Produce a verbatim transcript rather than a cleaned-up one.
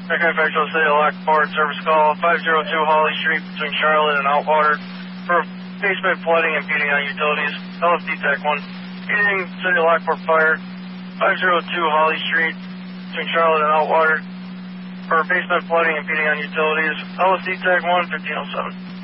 Echo Factual City of Lockport, service call five oh two Holly Street between Charlotte and Outwater for basement flooding impeding on utilities. L F D Tech one. Heating City of Lockport fire five oh two Holly Street between Charlotte and Outwater for basement flooding impeding on utilities. L F D Tech one, fifteen oh seven.